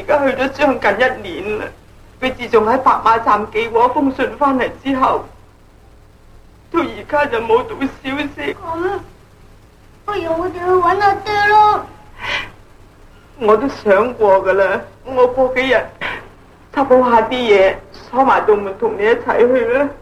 家去咗將近1年啦。佢自從喺白馬站寄過一封信翻嚟之後，到而家就冇到消息。 咁，不如我哋去揾阿爹咯。 我都想過噶啦，我過幾日執好下啲嘢，鎖埋道門同你一齊去啦。